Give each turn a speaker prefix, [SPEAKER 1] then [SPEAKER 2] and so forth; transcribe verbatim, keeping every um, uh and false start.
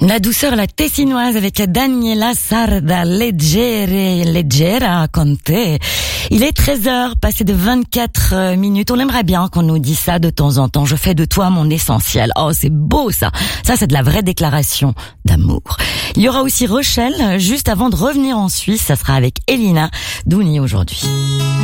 [SPEAKER 1] La douceur, la tessinoise avec Daniela Sarda, leggere, leggera Conte. Il est treize heures, passé de vingt-quatre minutes. On aimerait bien qu'on nous dise ça de temps en temps. Je fais de toi mon essentiel. Oh, c'est beau ça. Ça, c'est de la vraie déclaration d'amour. Il y aura aussi Rochelle, juste avant de revenir en Suisse. Ça sera avec Elina Douni aujourd'hui.